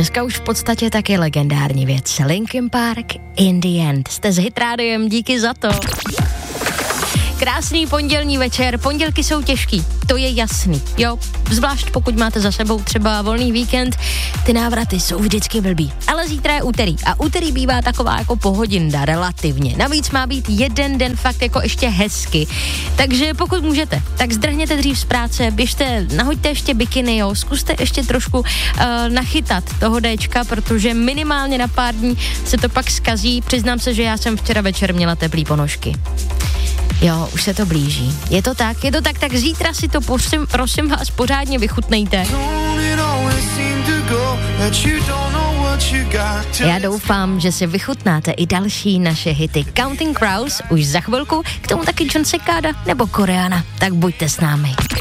Dneska už v podstatě taky legendární věc. Linkin Park, In the End. Jste s Hit Rádiem, díky za to. Krásný pondělní večer, pondělky jsou těžký, to je jasný, jo, zvlášť pokud máte za sebou třeba volný víkend, ty návraty jsou vždycky blbý, ale zítra je úterý a úterý bývá taková jako pohodinda relativně, navíc má být jeden den fakt jako ještě hezky, takže pokud můžete, tak zdrhněte dřív z práce, běžte, nahoďte ještě bikiny, jo, zkuste ještě trošku nachytat toho Dčka, protože minimálně na pár dní se to pak zkazí, přiznám se, že já jsem včera večer měla teplý ponožky. Jo, už se to blíží. Je to tak, tak zítra si to prosím vás pořádně vychutnejte. Já doufám, že si vychutnáte i další naše hity. Counting Crows už za chvilku, k tomu taky John Cicada nebo Koreana. Tak buďte s námi.